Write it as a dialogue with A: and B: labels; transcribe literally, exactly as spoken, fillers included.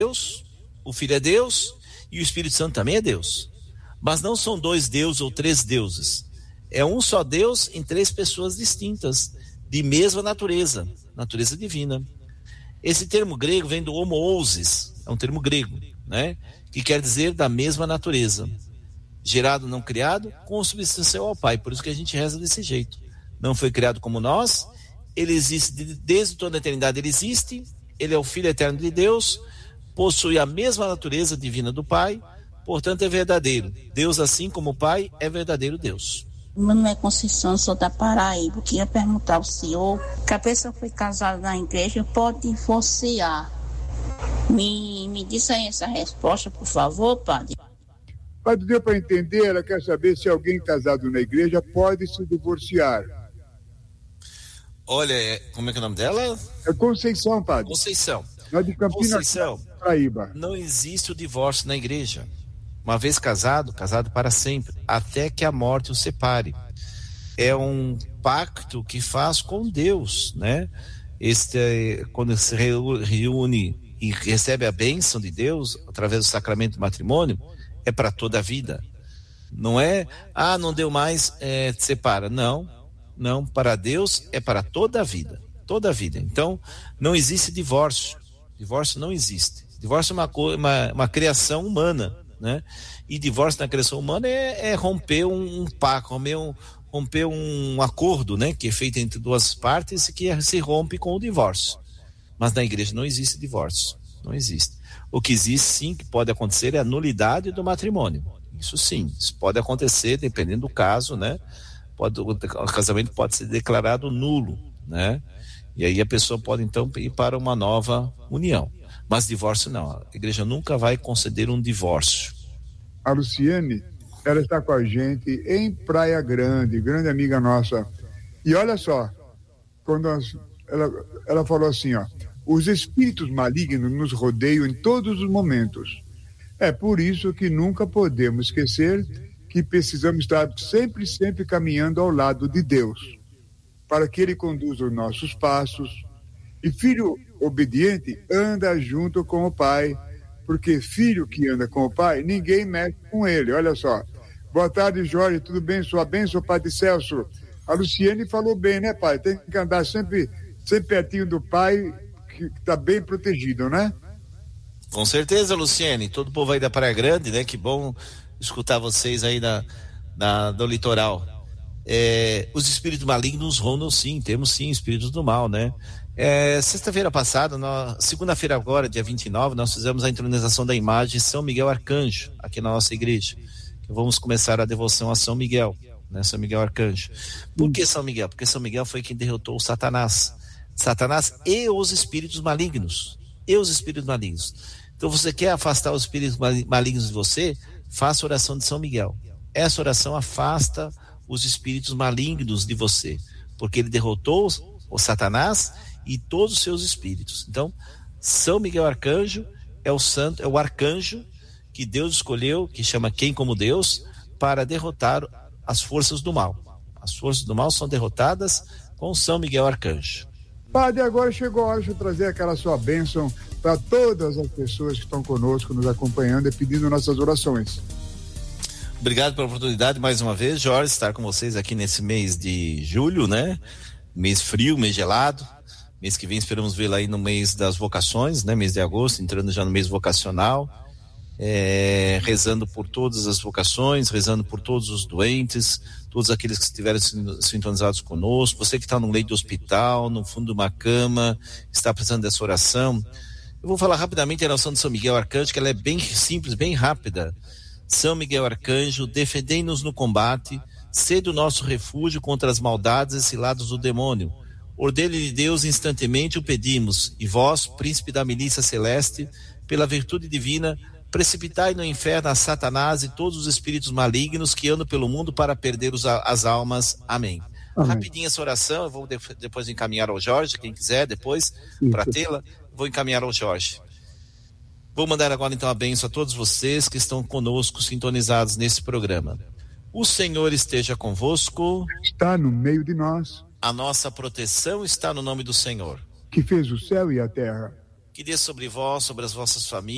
A: Deus, o Filho é Deus e o Espírito Santo também é Deus. Mas não são dois deuses ou três deuses. É um só Deus em três pessoas distintas, de mesma natureza, natureza divina. Esse termo grego vem do homoousis, é um termo grego, né? Que quer dizer da mesma natureza. Gerado, não criado, consubstancial ao Pai. Por isso que a gente reza desse jeito. Não foi criado como nós, ele existe desde toda a eternidade, ele existe, ele é o Filho eterno de Deus, possui a mesma natureza divina do Pai, portanto é verdadeiro. Deus, assim como o Pai, é verdadeiro Deus.
B: Meu nome é Conceição, sou da Paraíba. Eu queria perguntar ao senhor, que a pessoa foi casada na igreja pode divorciar? Me, me diz aí essa resposta, por favor, padre.
C: Padre, deu para entender, ela quer saber se alguém casado na igreja pode se divorciar.
A: Olha, como é que é o nome dela?
C: É Conceição, padre.
A: Conceição.
C: Lá de Campinas,
A: Conceição,
C: Paraíba.
A: Não existe o divórcio na igreja. Uma vez casado, casado para sempre, até que a morte o separe. É um pacto que faz com Deus, né? Este, quando se reúne e recebe a bênção de Deus através do sacramento do matrimônio, é para toda a vida. Não é, ah, não deu mais, é, separa. Não, não, para Deus é para toda a vida, toda a vida. Então, não existe divórcio. Divórcio não existe. Divórcio é uma, uma, uma criação humana, né? E divórcio na criação humana é, é romper um, um pacto, romper um, romper um acordo, né? Que é feito entre duas partes e que se rompe com o divórcio. Mas na igreja não existe divórcio, não existe. O que existe sim, que pode acontecer, é a nulidade do matrimônio. Isso sim, isso pode acontecer dependendo do caso, né? Pode, o casamento pode ser declarado nulo, né? E aí a pessoa pode então ir para uma nova união. Mas divórcio não, a igreja nunca vai conceder um divórcio.
C: A Luciane, ela está com a gente em Praia Grande, grande amiga nossa. E olha só, quando ela, ela falou assim, ó, os espíritos malignos nos rodeiam em todos os momentos. É por isso que nunca podemos esquecer que precisamos estar sempre, sempre caminhando ao lado de Deus, para que Ele conduza os nossos passos. E filho obediente anda junto com o pai, porque filho que anda com o pai, ninguém mexe com ele. Olha só. Boa tarde, Jorge, tudo bem? Sua bênção, Padre Celso. A Luciene falou bem, né, pai? Tem que andar sempre, sempre pertinho do pai, que está bem protegido, né?
A: Com certeza, Luciene. Todo o povo aí da Praia Grande, né? Que bom escutar vocês aí da, da, do litoral. É, os espíritos malignos rondam sim, temos sim espíritos do mal, né? É, sexta-feira passada, nós, segunda-feira agora, dia vinte e nove, nós fizemos a entronização da imagem de São Miguel Arcanjo, aqui na nossa igreja. Vamos começar a devoção a São Miguel, né? São Miguel Arcanjo. Por que São Miguel? Porque São Miguel foi quem derrotou o Satanás. Satanás e os espíritos malignos. E os espíritos malignos. Então, você quer afastar os espíritos malignos de você? Faça a oração de São Miguel. Essa oração afasta os espíritos malignos de você, porque ele derrotou o Satanás e todos os seus espíritos. Então, São Miguel Arcanjo é o santo, é o arcanjo que Deus escolheu, que chama quem como Deus, para derrotar as forças do mal. As forças do mal são derrotadas com São Miguel Arcanjo.
C: Padre, agora chegou a hora de trazer aquela sua bênção para todas as pessoas que estão conosco, nos acompanhando e pedindo nossas orações.
A: Obrigado pela oportunidade mais uma vez, Jorge, estar com vocês aqui nesse mês de julho, né? Mês frio, mês gelado. Mês que vem esperamos vê-la aí no mês das vocações, né? Mês de agosto, entrando já no mês vocacional. É, rezando por todas as vocações, rezando por todos os doentes, todos aqueles que estiverem sintonizados conosco, você que está no leito do hospital, no fundo de uma cama, está precisando dessa oração. Eu vou falar rapidamente a oração de São Miguel Arcanjo, que ela é bem simples, bem rápida. São Miguel Arcanjo, defendei-nos no combate, sede o nosso refúgio contra as maldades e ciladas do demônio. Ordene de Deus instantemente o pedimos, e vós, príncipe da milícia celeste, pela virtude divina, precipitai no inferno a Satanás e todos os espíritos malignos que andam pelo mundo para perder os, as almas. Amém. Amém. Rapidinho essa oração, eu vou de, depois encaminhar ao Jorge, quem quiser depois, para tê-la, vou encaminhar ao Jorge. Vou mandar agora então a bênção a todos vocês que estão conosco, sintonizados nesse programa. O Senhor esteja convosco.
C: Está no meio de nós.
A: A nossa proteção está no nome do Senhor,
C: que fez o céu e a terra.
A: Que dê sobre vós, sobre as vossas famílias,